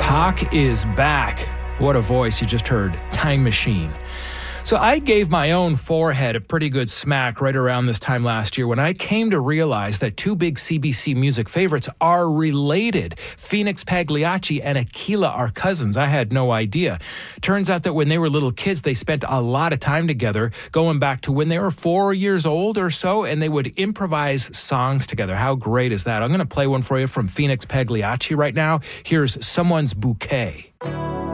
Talk is back. What a voice you just heard. Time Machine. So I gave my own forehead a pretty good smack right around this time last year when I came to realize that two big CBC music favorites are related. Phoenix Pagliacci and Aquila are cousins. I had no idea. Turns out that when they were little kids, they spent a lot of time together, going back to when they were 4 years old or so, and they would improvise songs together. How great is that? I'm going to play one for you from Phoenix Pagliacci right now. Here's Someone's Bouquet.